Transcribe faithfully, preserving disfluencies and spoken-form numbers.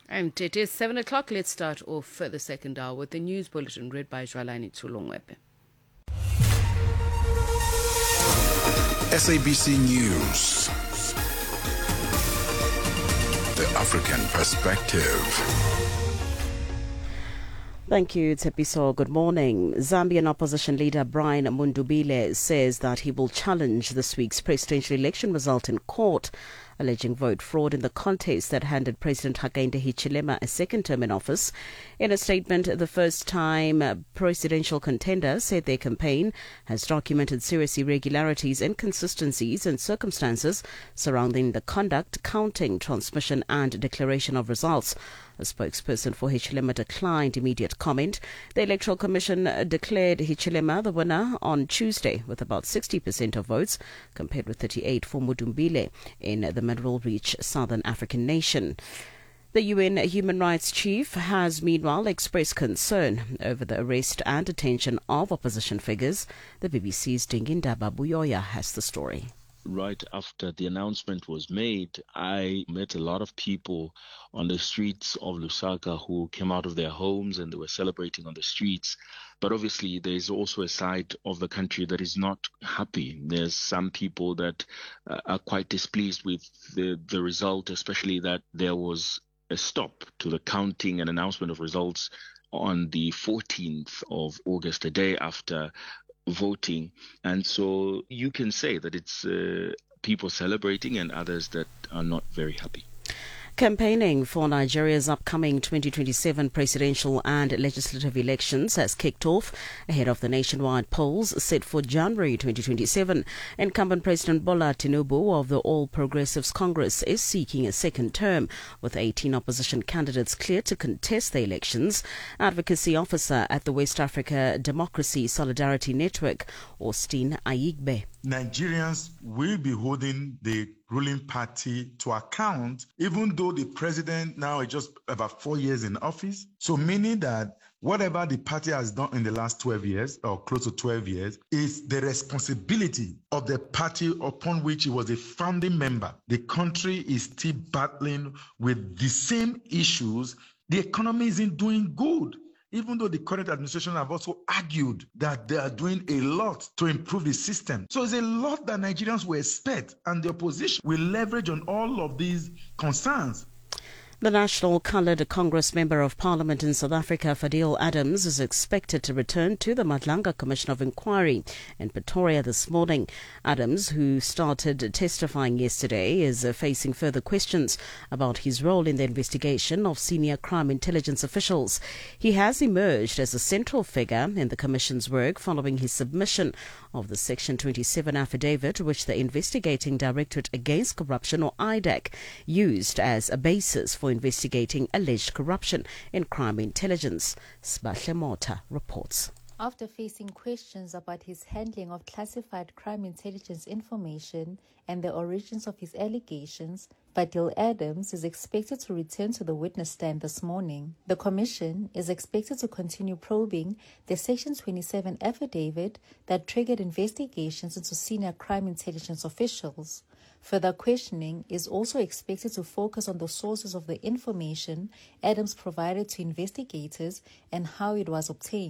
And it is seven o'clock. Let's start off the second hour with the news bulletin read by Jwalani Tulongwepe. S A B C News. The African Perspective. Thank you, Tsepiso. Good morning. Zambian opposition leader Brian Mundubile says that he will challenge this week's presidential election result in court, alleging vote fraud in the contest that handed President Hakainde Hichilema a second term in office. In a statement, the first-time presidential contender said their campaign has documented serious irregularities, inconsistencies and circumstances surrounding the conduct, counting, transmission and declaration of results. A spokesperson for Hichilema declined immediate comment. The Electoral Commission declared Hichilema the winner on Tuesday with about sixty percent of votes, compared with thirty-eight for Mudumbile in the middle-reach southern African nation. The U N Human Rights Chief has meanwhile expressed concern over the arrest and detention of opposition figures. The B B C's Dingindaba Buyoya has the story. Right after the announcement was made, I met a lot of people on the streets of Lusaka who came out of their homes and they were celebrating on the streets. But obviously, there's also a side of the country that is not happy. There's some people that uh, are quite displeased with the, the result, especially that there was a stop to the counting and announcement of results on the fourteenth of August, a day after voting. And so you can say that it's uh, people celebrating and others that are not very happy. Campaigning for Nigeria's upcoming twenty twenty-seven presidential and legislative elections has kicked off ahead of the nationwide polls set for January twenty twenty-seven. Incumbent President Bola Tinubu of the All Progressives Congress is seeking a second term, with eighteen opposition candidates cleared to contest the elections. Advocacy officer at the West Africa Democracy Solidarity Network, Austin Ayigbe. Nigerians will be holding the ruling party to account, even though the president now is just about four years in office. So meaning that whatever the party has done in the last twelve years or close to twelve years is the responsibility of the party upon which he was a founding member. The country is still battling with the same issues. The economy isn't doing good. Even though the current administration have also argued that they are doing a lot to improve the system. So it's a lot that Nigerians will expect, and the opposition will leverage on all of these concerns. The National Coloured Congress Member of Parliament in South Africa, Fadil Adams, is expected to return to the Madlanga Commission of Inquiry in Pretoria this morning. Adams, who started testifying yesterday, is facing further questions about his role in the investigation of senior crime intelligence officials. He has emerged as a central figure in the Commission's work following his submission of the Section twenty-seven affidavit, which the Investigating Directorate Against Corruption, or I D A C, used as a basis for investigating alleged corruption in crime intelligence. Sbahle Mota reports. After facing questions about his handling of classified crime intelligence information and the origins of his allegations, Fadil Adams is expected to return to the witness stand this morning. The commission is expected to continue probing the Section twenty-seven affidavit that triggered investigations into senior crime intelligence officials. Further questioning is also expected to focus on the sources of the information Adams provided to investigators and how it was obtained.